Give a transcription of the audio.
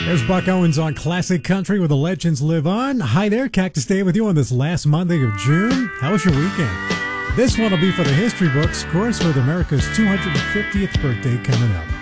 There's Buck Owens on Classic Country where the legends live on. Hi there, Cactus Day with you on this last Monday of June. How was your weekend? This one will be for the history books, of course, with America's 250th birthday coming up.